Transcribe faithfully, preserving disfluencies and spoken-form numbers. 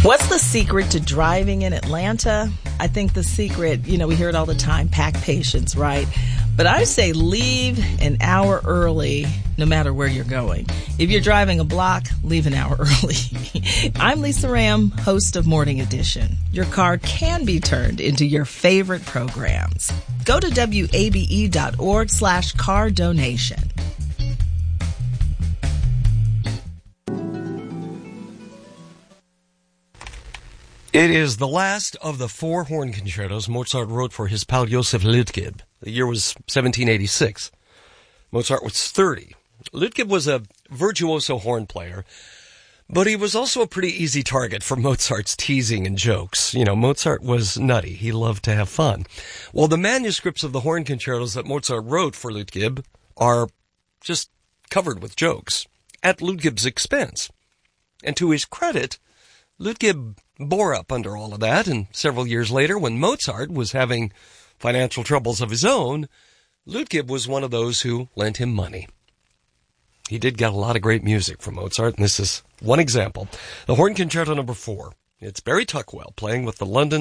What's the secret to driving in Atlanta? I think the secret, you know, we hear it all the time, pack patience, right? But I say leave an hour early no matter where you're going. If you're driving a block, leave an hour early. I'm Lisa Ram, host of Morning Edition. Your car can be turned into your favorite programs. Go to W A B E dot org slash car donation. It is the last of the four horn concertos Mozart wrote for his pal Joseph Lütgeb. The year was seventeen eighty-six. Mozart was thirty. Lütgeb was a virtuoso horn player, but he was also a pretty easy target for Mozart's teasing and jokes. You know, Mozart was nutty. He loved to have fun. Well, the manuscripts of the horn concertos that Mozart wrote for Lütgeb are just covered with jokes at Lütgeb's expense. And to his credit, Lütgeb bore up under all of that, and several years later, when Mozart was having financial troubles of his own, Lütgeb was one of those who lent him money. He did get a lot of great music from Mozart, and this is one example. The Horn Concerto Number Four. It's Barry Tuckwell playing with the London